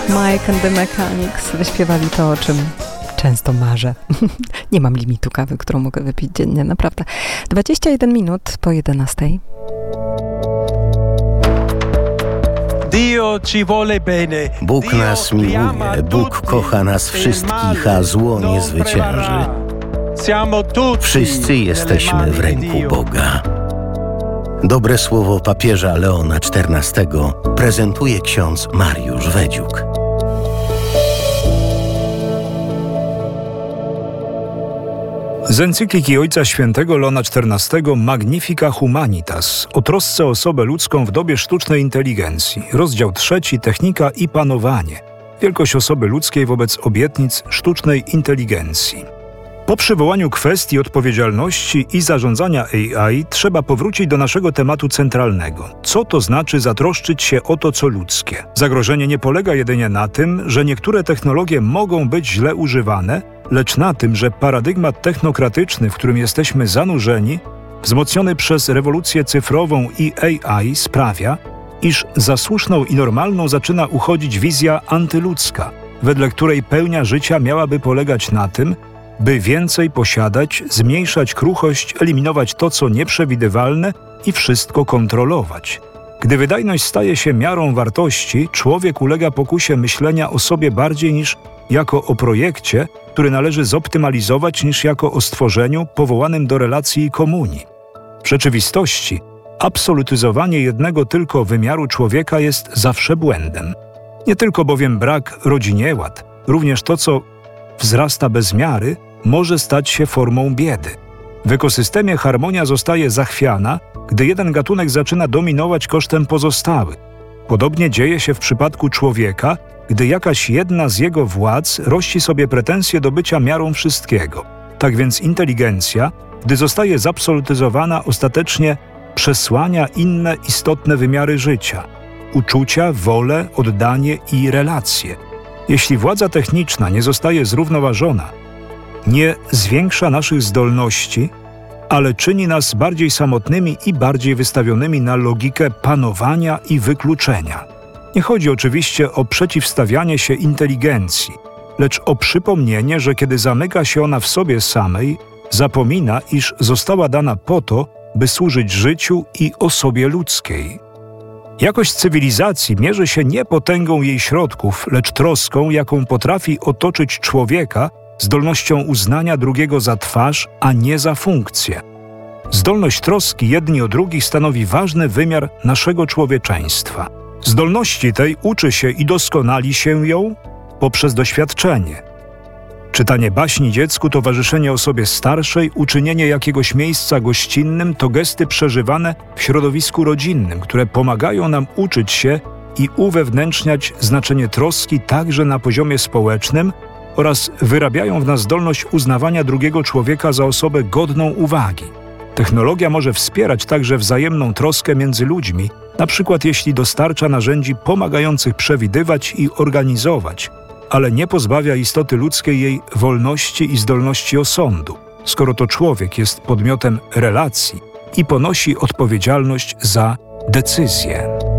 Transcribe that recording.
Mike and the Mechanics wyśpiewali to, o czym często marzę. Nie mam limitu kawy, którą mogę wypić dziennie, naprawdę. 21 minut po 11. Bóg nas miłuje, Bóg kocha nas wszystkich, a zło nie zwycięży. Wszyscy jesteśmy w ręku Boga. Dobre słowo papieża Leona XIV prezentuje ksiądz Mariusz Wedziuk. Z encykliki Ojca Świętego Leona XIV Magnifica Humanitas o trosce o osobę ludzką w dobie sztucznej inteligencji. Rozdział 3. Technika i panowanie. Wielkość osoby ludzkiej wobec obietnic sztucznej inteligencji. Po przywołaniu kwestii odpowiedzialności i zarządzania AI trzeba powrócić do naszego tematu centralnego. Co to znaczy zatroszczyć się o to, co ludzkie? Zagrożenie nie polega jedynie na tym, że niektóre technologie mogą być źle używane, lecz na tym, że paradygmat technokratyczny, w którym jesteśmy zanurzeni, wzmocniony przez rewolucję cyfrową i AI sprawia, iż za słuszną i normalną zaczyna uchodzić wizja antyludzka, wedle której pełnia życia miałaby polegać na tym, by więcej posiadać, zmniejszać kruchość, eliminować to, co nieprzewidywalne i wszystko kontrolować. Gdy wydajność staje się miarą wartości, człowiek ulega pokusie myślenia o sobie bardziej niż jako o projekcie, który należy zoptymalizować, niż jako o stworzeniu powołanym do relacji i komunii. W rzeczywistości absolutyzowanie jednego tylko wymiaru człowieka jest zawsze błędem. Nie tylko bowiem brak rodzinieład, również to, co wzrasta bez miary, może stać się formą biedy. W ekosystemie harmonia zostaje zachwiana, gdy jeden gatunek zaczyna dominować kosztem pozostałych. Podobnie dzieje się w przypadku człowieka, gdy jakaś jedna z jego władz rości sobie pretensje do bycia miarą wszystkiego. Tak więc inteligencja, gdy zostaje zabsolutyzowana, ostatecznie przesłania inne istotne wymiary życia – uczucia, wolę, oddanie i relacje. Jeśli władza techniczna nie zostaje zrównoważona, nie zwiększa naszych zdolności, ale czyni nas bardziej samotnymi i bardziej wystawionymi na logikę panowania i wykluczenia. Nie chodzi oczywiście o przeciwstawianie się inteligencji, lecz o przypomnienie, że kiedy zamyka się ona w sobie samej, zapomina, iż została dana po to, by służyć życiu i osobie ludzkiej. Jakość cywilizacji mierzy się nie potęgą jej środków, lecz troską, jaką potrafi otoczyć człowieka, zdolnością uznania drugiego za twarz, a nie za funkcję. Zdolność troski jedni o drugich stanowi ważny wymiar naszego człowieczeństwa. Zdolności tej uczy się i doskonali się ją poprzez doświadczenie. Czytanie baśni dziecku, towarzyszenie osobie starszej, uczynienie jakiegoś miejsca gościnnym to gesty przeżywane w środowisku rodzinnym, które pomagają nam uczyć się i uwewnętrzniać znaczenie troski także na poziomie społecznym oraz wyrabiają w nas zdolność uznawania drugiego człowieka za osobę godną uwagi. Technologia może wspierać także wzajemną troskę między ludźmi, na przykład jeśli dostarcza narzędzi pomagających przewidywać i organizować, ale nie pozbawia istoty ludzkiej jej wolności i zdolności osądu, skoro to człowiek jest podmiotem relacji i ponosi odpowiedzialność za decyzje.